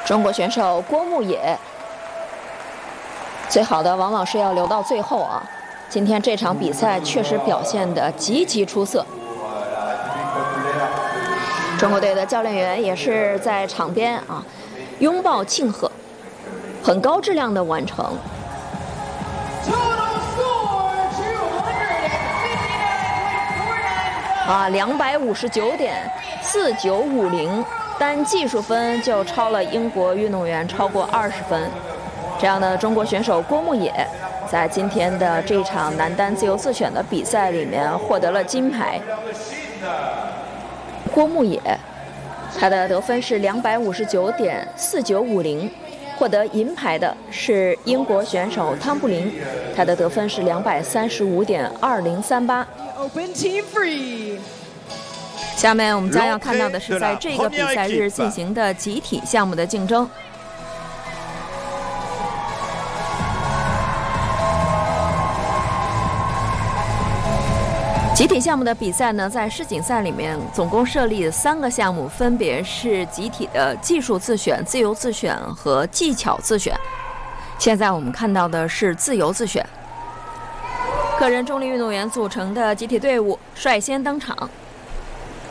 中国选手郭牧野，最好的往往是要留到最后啊。今天这场比赛确实表现得极其出色。中国队的教练员也是在场边啊，拥抱庆贺，很高质量的完成。259.4950，单技术分就超了英国运动员超过20分。这样的中国选手郭牧野，在今天的这场男单自由自选的比赛里面获得了金牌。郭牧野，他的得分是259.4950，获得银牌的是英国选手汤布林，他的得分是235.2038。下面我们将要看到的是在这个比赛日进行的集体项目的竞争。集体项目的比赛呢，在世锦赛里面总共设立3个项目，分别是集体的技术自选、自由自选和技巧自选。现在我们看到的是自由自选，个人中立运动员组成的集体队伍率先登场。